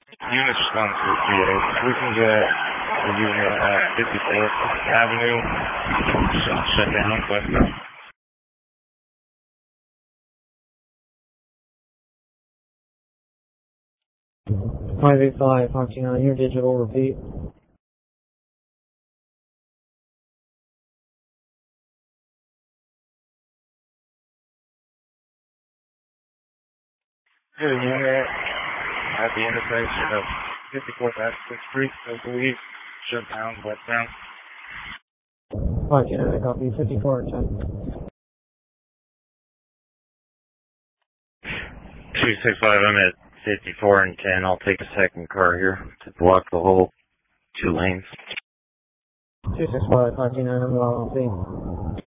Units 1 through 3. We can get the unit at 54th Avenue. Shut down westbound. 585, Foxy 9, your digital repeat. Good unit at the intersection of 54th Avenue Street, I believe. Shut down westbound. Foxy 9, copy 54 10. 265, I'm at 54 and 10. I'll take a second car here to block the whole 2 lanes. 265, Foxy 9, I'm on